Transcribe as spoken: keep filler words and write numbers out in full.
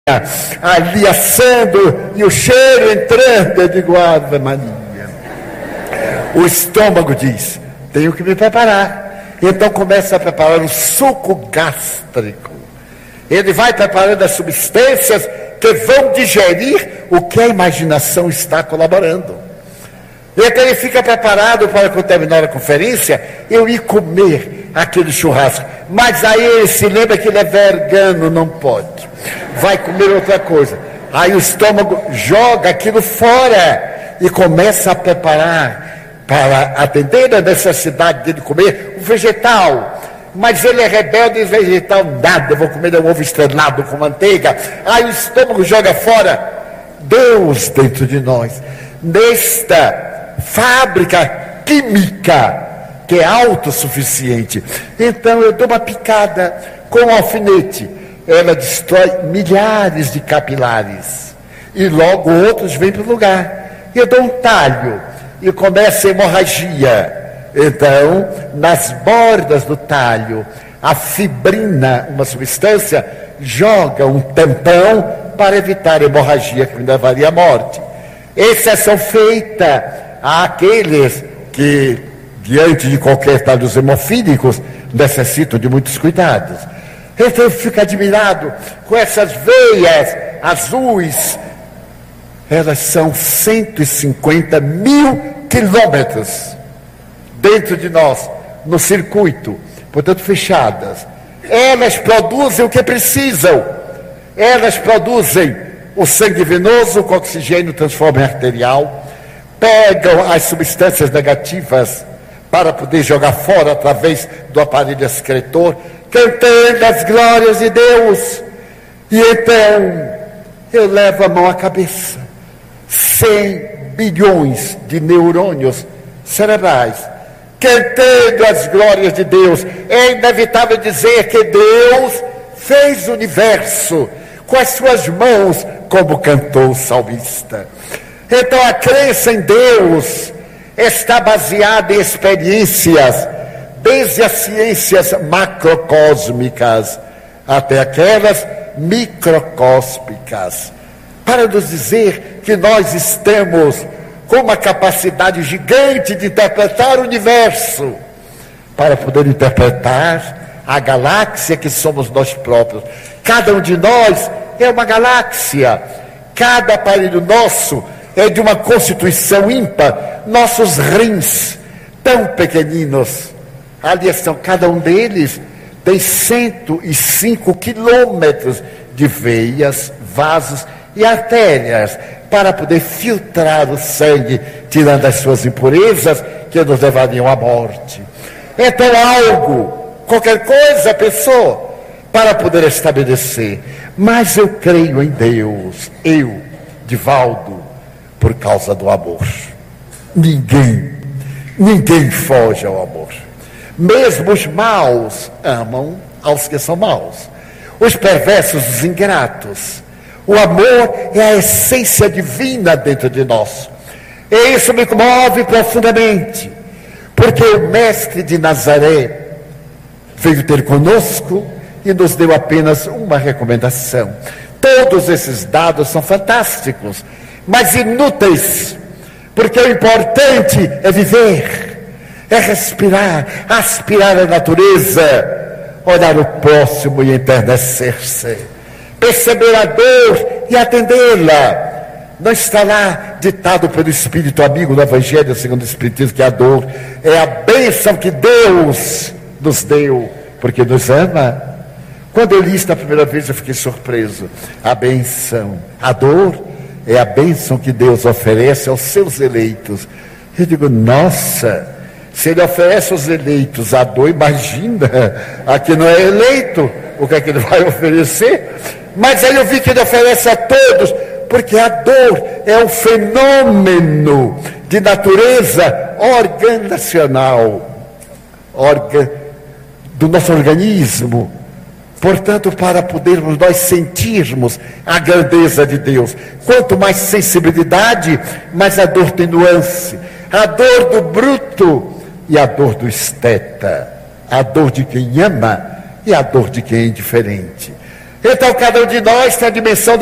ali assando e o cheiro entrando. Eu digo, Ave Maria. O estômago diz, tenho que me preparar. Então começa a preparar o suco gástrico. Ele vai preparando as substâncias que vão digerir o que a imaginação está colaborando. Então ele fica preparado para, quando terminar a conferência, eu ir comer aquele churrasco. Mas aí ele se lembra que ele é vegano, não pode. Vai comer outra coisa. Aí o estômago joga aquilo fora e começa a preparar para atender a necessidade dele comer o vegetal. Mas ele é rebelde e vegetal nada, eu vou comer um ovo estrelado com manteiga. Aí o estômago joga fora. Deus dentro de nós, nesta fábrica química que é autossuficiente. Então eu dou uma picada com um alfinete, ela destrói milhares de capilares e logo outros vêm para o lugar. Eu dou um talho e começa a hemorragia. Então, nas bordas do talho, a fibrina, uma substância, joga um tampão para evitar a hemorragia que levaria à morte. Exceção feita àqueles que, diante de qualquer tal dos hemofílicos, necessitam de muitos cuidados. Então eu fico admirado com essas veias azuis. Elas são cento e cinquenta mil quilômetros dentro de nós, no circuito, portanto fechadas. Elas produzem o que precisam. Elas produzem o sangue venoso com oxigênio, transforma em arterial, pegam as substâncias negativas para poder jogar fora através do aparelho excretor, cantando as glórias de Deus. E então eu levo a mão à cabeça. cem bilhões de neurônios cerebrais cantando as glórias de Deus. É inevitável dizer que Deus fez o universo com as suas mãos, como cantou o salmista. Então a crença em Deus está baseada em experiências, desde as ciências macrocósmicas até aquelas microcósmicas, para nos dizer que nós estamos com uma capacidade gigante de interpretar o universo, para poder interpretar a galáxia que somos nós próprios. Cada um de nós é uma galáxia, cada aparelho nosso é de uma constituição ímpar. Nossos rins, tão pequeninos, ali estão, cada um deles tem cento e cinco quilômetros de veias, vasos e artérias, para poder filtrar o sangue, tirando as suas impurezas que nos levariam à morte. Então algo, qualquer coisa, pessoa, para poder estabelecer. Mas eu creio em Deus, eu, Divaldo, por causa do amor. Ninguém, ninguém foge ao amor. Mesmo os maus amam aos que são maus. Os perversos, os ingratos. O amor é a essência divina dentro de nós. E isso me comove profundamente, porque o mestre de Nazaré veio ter conosco e nos deu apenas uma recomendação. Todos esses dados são fantásticos, mas inúteis, porque o importante é viver, é respirar, aspirar a natureza, olhar o próximo e enternecer-se, perceber a dor e atendê-la. Não está lá ditado pelo Espírito amigo do Evangelho segundo o Espiritismo que a dor é a bênção que Deus nos deu, porque nos ama. Quando eu li isso a primeira vez, eu fiquei surpreso. A bênção, a dor é a bênção que Deus oferece aos seus eleitos. Eu digo, nossa, se Ele oferece aos eleitos a dor, imagina a que não é eleito, o que é que Ele vai oferecer? Mas aí eu vi que Ele oferece a todos, porque a dor é um fenômeno de natureza organacional, orga, do nosso organismo. Portanto, para podermos nós sentirmos a grandeza de Deus, quanto mais sensibilidade, mais a dor tem nuance. A dor do bruto e a dor do esteta, a dor de quem ama e a dor de quem é indiferente. Então cada um de nós tem a dimensão